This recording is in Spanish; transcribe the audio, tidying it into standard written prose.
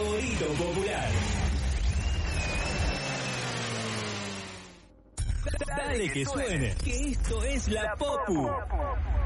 favorito popular. Dale que suene, que esto es la Popu.